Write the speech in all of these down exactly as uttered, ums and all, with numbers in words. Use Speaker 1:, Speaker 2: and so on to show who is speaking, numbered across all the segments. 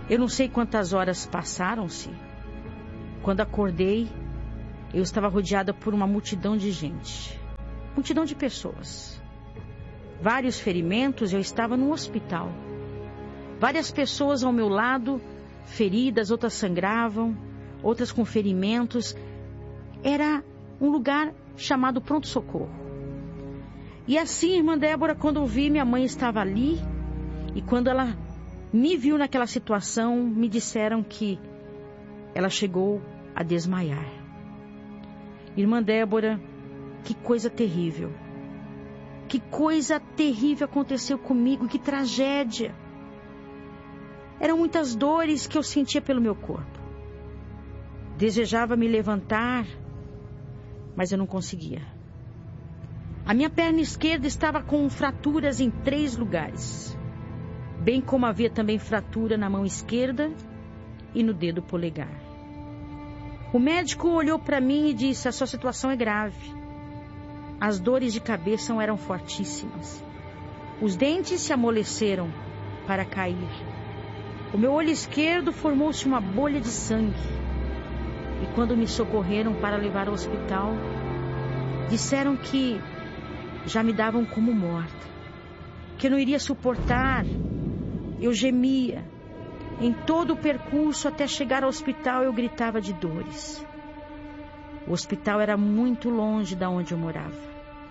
Speaker 1: Eu não sei quantas horas passaram-se. Quando acordei, eu estava rodeada por uma multidão de gente. Multidão de pessoas. Vários ferimentos, eu estava no hospital. Várias pessoas ao meu lado, feridas, outras sangravam, outras com ferimentos. Era um lugar chamado pronto-socorro. E assim, irmã Débora, quando eu vi, minha mãe estava ali. E quando ela me viu naquela situação, me disseram que ela chegou a desmaiar. Irmã Débora, que coisa terrível. Que coisa terrível aconteceu comigo, que tragédia. Eram muitas dores que eu sentia pelo meu corpo. Desejava me levantar, mas eu não conseguia. A minha perna esquerda estava com fraturas em três lugares, bem como havia também fratura na mão esquerda e no dedo polegar. O médico olhou para mim e disse: a sua situação é grave. As dores de cabeça eram fortíssimas. Os dentes se amoleceram para cair. O meu olho esquerdo formou-se uma bolha de sangue. E quando me socorreram para levar ao hospital, disseram que já me davam como morta, que eu não iria suportar. Eu gemia. Em todo o percurso até chegar ao hospital eu gritava de dores. O hospital era muito longe da onde eu morava.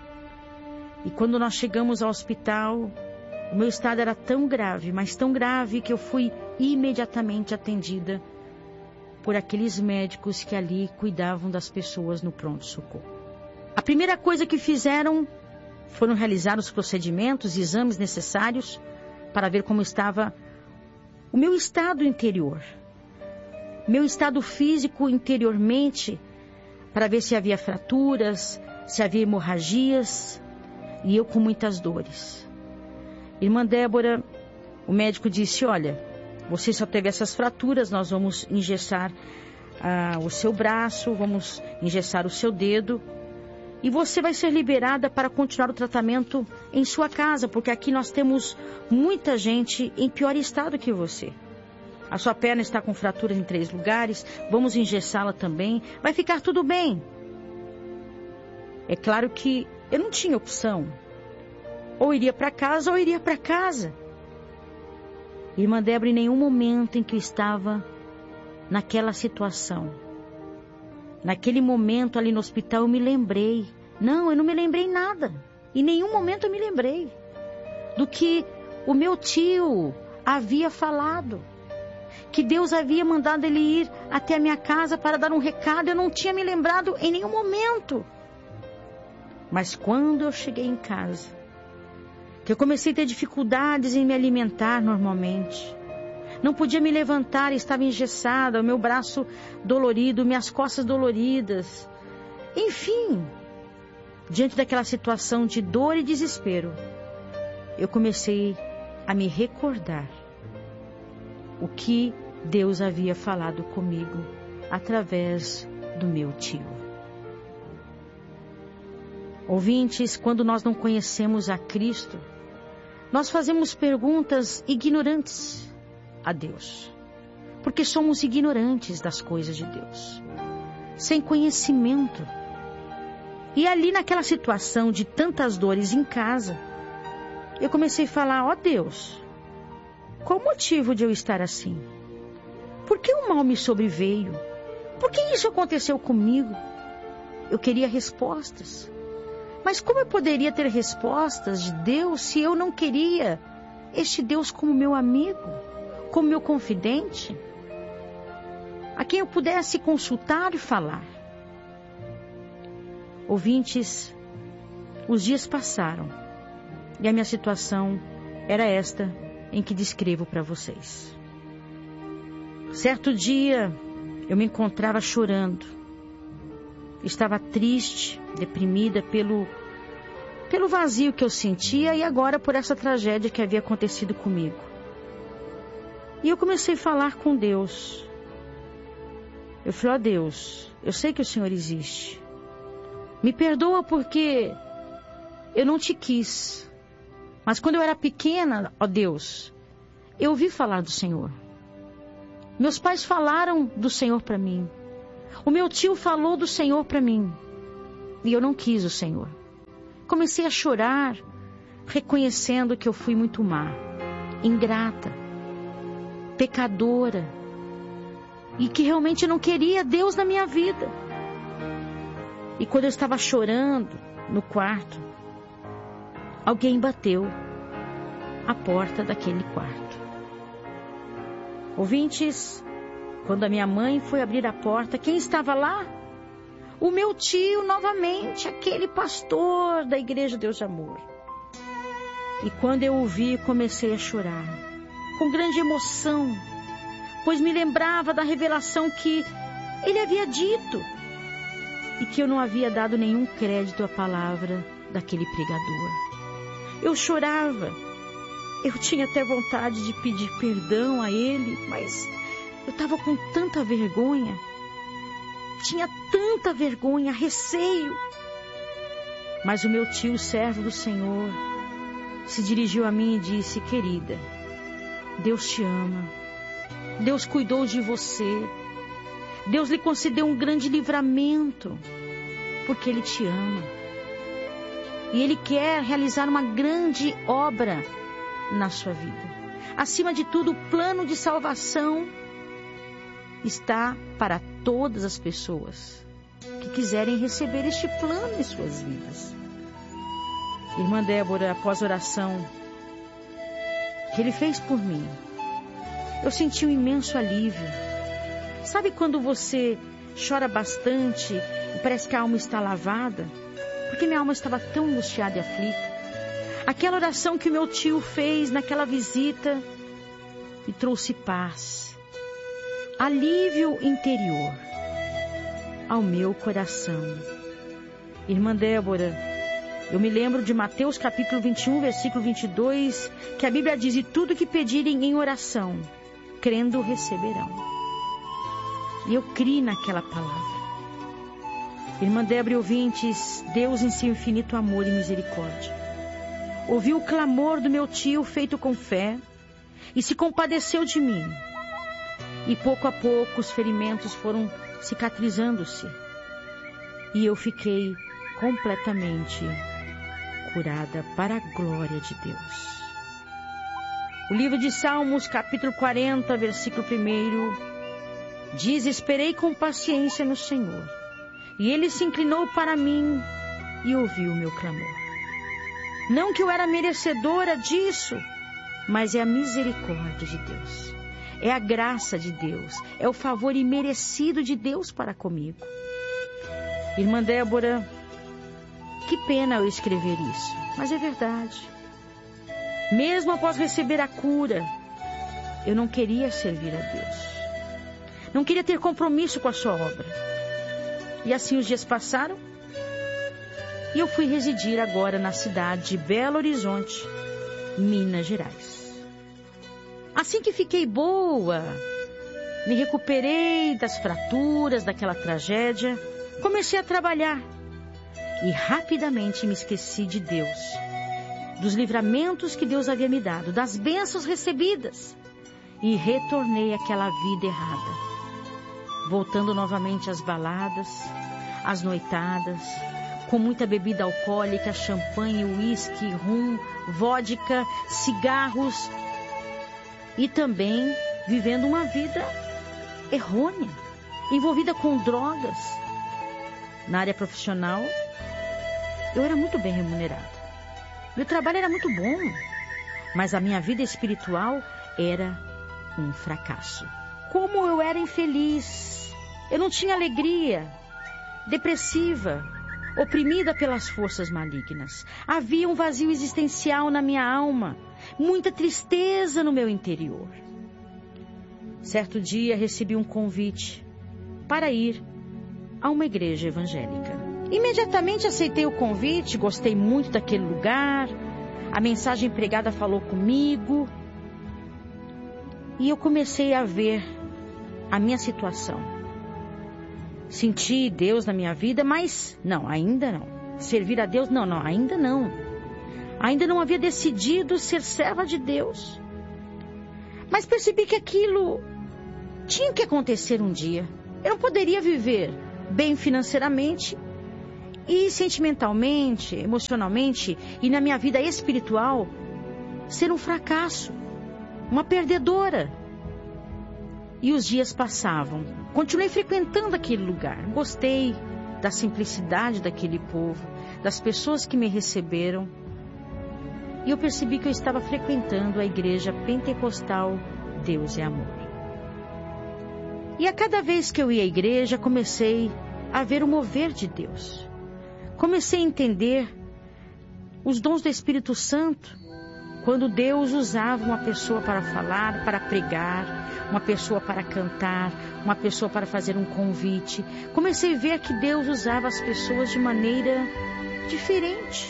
Speaker 1: E quando nós chegamos ao hospital, o meu estado era tão grave, mas tão grave, que eu fui imediatamente atendida por aqueles médicos que ali cuidavam das pessoas no pronto-socorro. A primeira coisa que fizeram foram realizar os procedimentos e exames necessários para ver como estava o meu estado interior, meu estado físico interiormente, para ver se havia fraturas, se havia hemorragias, e eu com muitas dores. Irmã Débora, o médico disse: olha, você só teve essas fraturas, nós vamos engessar ah, o seu braço, vamos engessar o seu dedo, e você vai ser liberada para continuar o tratamento em sua casa, porque aqui nós temos muita gente em pior estado que você. A sua perna está com fraturas em três lugares, vamos engessá-la também, vai ficar tudo bem. É claro que eu não tinha opção. Ou iria para casa ou iria para casa. Irmã Débora, em nenhum momento em que eu estava naquela situação, naquele momento ali no hospital, eu me lembrei. Não, eu não me lembrei nada. Em nenhum momento eu me lembrei do que o meu tio havia falado, que Deus havia mandado ele ir até a minha casa para dar um recado. Eu não tinha me lembrado em nenhum momento. Mas quando eu cheguei em casa, que eu comecei a ter dificuldades em me alimentar normalmente, não podia me levantar, estava engessada, o meu braço dolorido, minhas costas doloridas. Enfim, diante daquela situação de dor e desespero, eu comecei a me recordar o que Deus havia falado comigo através do meu tio. Ouvintes, quando nós não conhecemos a Cristo, nós fazemos perguntas ignorantes a Deus, porque somos ignorantes das coisas de Deus, sem conhecimento. E ali naquela situação de tantas dores em casa, eu comecei a falar: ó Deus, qual o motivo de eu estar assim? Por que o mal me sobreveio? Por que isso aconteceu comigo? Eu queria respostas. Mas como eu poderia ter respostas de Deus se eu não queria este Deus como meu amigo, como meu confidente, a quem eu pudesse consultar e falar? Ouvintes, os dias passaram e a minha situação era esta em que descrevo para vocês. Certo dia, eu me encontrava chorando. Estava triste, deprimida pelo, pelo vazio que eu sentia e agora por essa tragédia que havia acontecido comigo. E eu comecei a falar com Deus. Eu falei: ó Deus, eu sei que o Senhor existe. Me perdoa porque eu não te quis. Mas quando eu era pequena, ó Deus, eu ouvi falar do Senhor. Meus pais falaram do Senhor para mim. O meu tio falou do Senhor para mim. E eu não quis o Senhor. Comecei a chorar, reconhecendo que eu fui muito má, ingrata, pecadora, e que realmente não queria Deus na minha vida. E quando eu estava chorando no quarto, alguém bateu a porta daquele quarto. Ouvintes, quando a minha mãe foi abrir a porta, quem estava lá? O meu tio novamente, aquele pastor da Igreja Deus de Amor. E quando eu o vi, comecei a chorar, com grande emoção, pois me lembrava da revelação que ele havia dito, e que eu não havia dado nenhum crédito à palavra daquele pregador. Eu chorava, eu tinha até vontade de pedir perdão a ele, mas eu estava com tanta vergonha, tinha tanta vergonha, receio. Mas o meu tio, servo do Senhor, se dirigiu a mim e disse: querida, Deus te ama, Deus cuidou de você, Deus lhe concedeu um grande livramento, porque Ele te ama. E Ele quer realizar uma grande obra na sua vida. Acima de tudo, o plano de salvação está para todas as pessoas que quiserem receber este plano em suas vidas. Irmã Débora, após a oração que ele fez por mim, eu senti um imenso alívio. Sabe quando você chora bastante e parece que a alma está lavada? Porque minha alma estava tão angustiada e aflita. Aquela oração que o meu tio fez naquela visita me trouxe paz, alívio interior ao meu coração. Irmã Débora, eu me lembro de Mateus capítulo vinte e um, versículo vinte e dois, que a Bíblia diz: e tudo que pedirem em oração, crendo receberão. E eu criei naquela palavra. Irmã Débora e ouvintes, Deus em seu infinito amor e misericórdia ouviu o clamor do meu tio feito com fé e se compadeceu de mim. E pouco a pouco os ferimentos foram cicatrizando-se e eu fiquei completamente curada para a glória de Deus. O livro de Salmos, capítulo quarenta, versículo um, diz: esperei com paciência no Senhor, e Ele se inclinou para mim e ouviu o meu clamor. Não que eu era merecedora disso, mas é a misericórdia de Deus, é a graça de Deus, é o favor imerecido de Deus para comigo. Irmã Débora, que pena eu escrever isso, mas é verdade. Mesmo após receber a cura, eu não queria servir a Deus, não queria ter compromisso com a sua obra. E assim os dias passaram, e eu fui residir agora na cidade de Belo Horizonte, Minas Gerais. Assim que fiquei boa, me recuperei das fraturas daquela tragédia, comecei a trabalhar e rapidamente me esqueci de Deus, dos livramentos que Deus havia me dado, das bênçãos recebidas, e retornei àquela vida errada, voltando novamente às baladas, às noitadas, com muita bebida alcoólica, champanhe, uísque, rum, vodka, cigarros, e também vivendo uma vida errônea, envolvida com drogas. Na área profissional, eu era muito bem remunerada. Meu trabalho era muito bom, mas a minha vida espiritual era um fracasso. Como eu era infeliz, eu não tinha alegria, depressiva, oprimida pelas forças malignas. Havia um vazio existencial na minha alma, muita tristeza no meu interior. Certo dia recebi um convite para ir a uma igreja evangélica. Imediatamente aceitei o convite, gostei muito daquele lugar, a mensagem pregada falou comigo e eu comecei a ver a minha situação. Senti Deus na minha vida, mas não, ainda não. Servir a Deus, não, não, ainda não. Ainda não havia decidido ser serva de Deus. Mas percebi que aquilo tinha que acontecer um dia. Eu não poderia viver bem financeiramente e sentimentalmente, emocionalmente e na minha vida espiritual ser um fracasso, uma perdedora. E os dias passavam. Continuei frequentando aquele lugar. Gostei da simplicidade daquele povo, das pessoas que me receberam. E eu percebi que eu estava frequentando a igreja pentecostal Deus é Amor. E a cada vez que eu ia à igreja, comecei a ver o mover de Deus. Comecei a entender os dons do Espírito Santo, quando Deus usava uma pessoa para falar, para pregar, uma pessoa para cantar, uma pessoa para fazer um convite. Comecei a ver que Deus usava as pessoas de maneira diferente.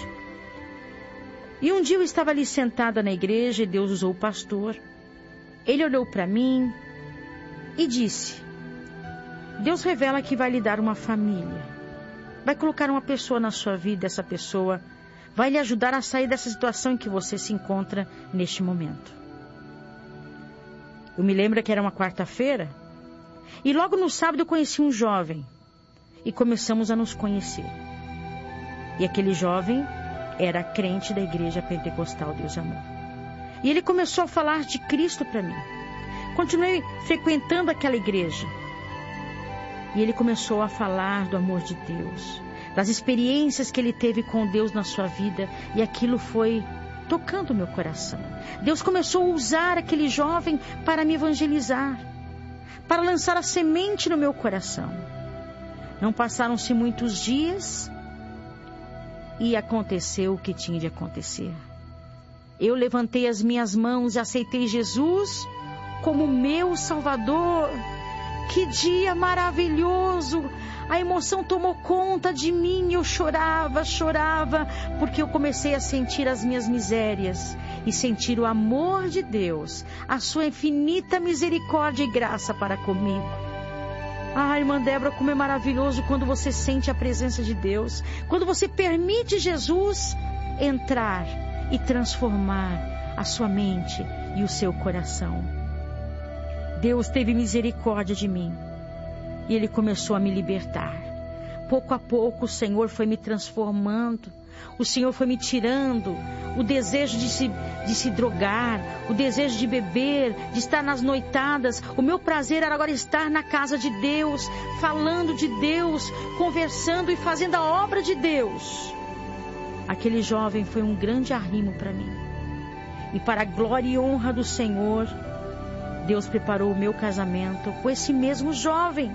Speaker 1: E um dia eu estava ali sentada na igreja e Deus usou o pastor. Ele olhou para mim e disse: Deus revela que vai lhe dar uma família. Vai colocar uma pessoa na sua vida, essa pessoa vai lhe ajudar a sair dessa situação em que você se encontra neste momento. Eu me lembro que era uma quarta-feira e logo no sábado eu conheci um jovem e começamos a nos conhecer. E aquele jovem era crente da igreja pentecostal Deus é Amor. E ele começou a falar de Cristo para mim. Continuei frequentando aquela igreja. E ele começou a falar do amor de Deus, das experiências que ele teve com Deus na sua vida. E aquilo foi tocando o meu coração. Deus começou a usar aquele jovem para me evangelizar, para lançar a semente no meu coração. Não passaram-se muitos dias e aconteceu o que tinha de acontecer. Eu levantei as minhas mãos e aceitei Jesus como meu Salvador. Que dia maravilhoso! A emoção tomou conta de mim. Eu chorava, chorava, porque eu comecei a sentir as minhas misérias e sentir o amor de Deus, a sua infinita misericórdia e graça para comigo. Ah, irmã Débora, como é maravilhoso quando você sente a presença de Deus, quando você permite Jesus entrar e transformar a sua mente e o seu coração. Deus teve misericórdia de mim e Ele começou a me libertar. Pouco a pouco o Senhor foi me transformando, o Senhor foi me tirando o desejo de se, de se drogar, o desejo de beber, de estar nas noitadas. O meu prazer era agora estar na casa de Deus, falando de Deus, conversando e fazendo a obra de Deus. Aquele jovem foi um grande arrimo para mim. E para a glória e honra do Senhor, Deus preparou o meu casamento com esse mesmo jovem.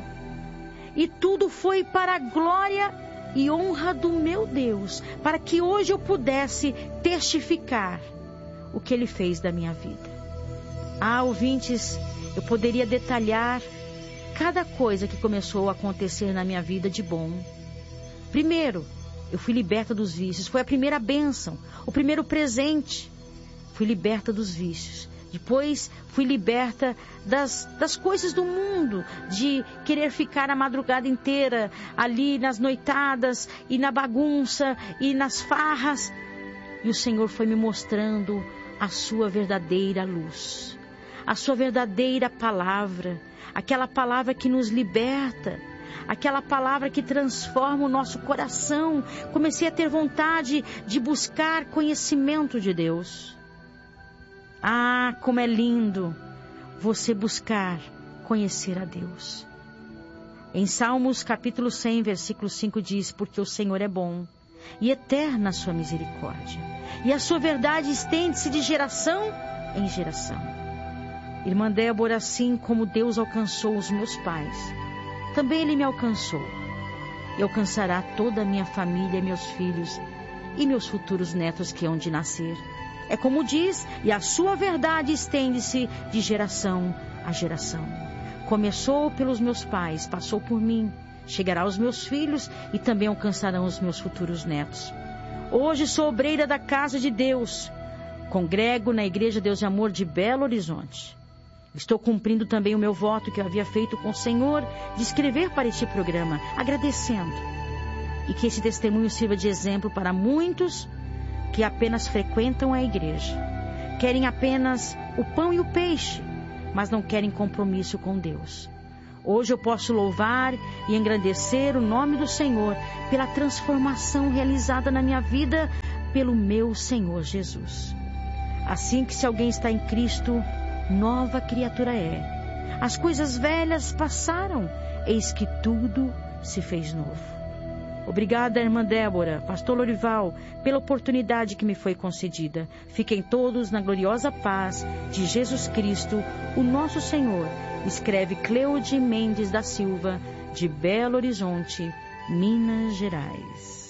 Speaker 1: E tudo foi para a glória e honra do meu Deus, para que hoje eu pudesse testificar o que Ele fez da minha vida. Ah, ouvintes, eu poderia detalhar cada coisa que começou a acontecer na minha vida de bom. Primeiro, eu fui liberta dos vícios. Foi a primeira bênção, o primeiro presente. Fui liberta dos vícios. Depois fui liberta das, das coisas do mundo, de querer ficar a madrugada inteira ali nas noitadas e na bagunça e nas farras. E o Senhor foi me mostrando a sua verdadeira luz, a sua verdadeira palavra, aquela palavra que nos liberta, aquela palavra que transforma o nosso coração. Comecei a ter vontade de buscar conhecimento de Deus. Ah, como é lindo você buscar conhecer a Deus. Em Salmos capítulo cem, versículo cinco diz: porque o Senhor é bom e eterna a sua misericórdia, e a sua verdade estende-se de geração em geração. Irmã Débora, assim como Deus alcançou os meus pais, também Ele me alcançou. E alcançará toda a minha família, meus filhos e meus futuros netos que hão de nascer. É como diz, e a sua verdade estende-se de geração a geração. Começou pelos meus pais, passou por mim, chegará aos meus filhos e também alcançarão os meus futuros netos. Hoje sou obreira da casa de Deus. Congrego na Igreja Deus de Amor de Belo Horizonte. Estou cumprindo também o meu voto que eu havia feito com o Senhor de escrever para este programa, agradecendo. E que esse testemunho sirva de exemplo para muitos que apenas frequentam a igreja, querem apenas o pão e o peixe, mas não querem compromisso com Deus. Hoje eu posso louvar e engrandecer o nome do Senhor pela transformação realizada na minha vida pelo meu Senhor Jesus. Assim que se alguém está em Cristo, nova criatura é. As coisas velhas passaram, eis que tudo se fez novo. Obrigada, irmã Débora, pastor Lorival, pela oportunidade que me foi concedida. Fiquem todos na gloriosa paz de Jesus Cristo, o nosso Senhor. Escreve Cleude Mendes da Silva, de Belo Horizonte, Minas Gerais.